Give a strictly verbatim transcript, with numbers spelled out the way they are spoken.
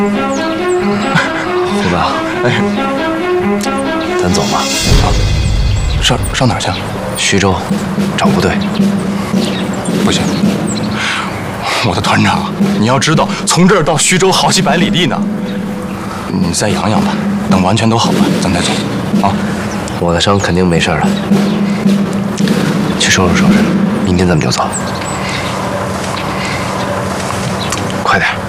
虎子，哎，咱走吧。 啊，上上哪儿去？ 徐州，找部队。 不行，我的团长，你要知道，从这儿到徐州好几百里地呢。你再养养吧，等完全都好了，咱再走。啊， 我的伤肯定没事了。去收拾收拾，明天咱们就走。快点。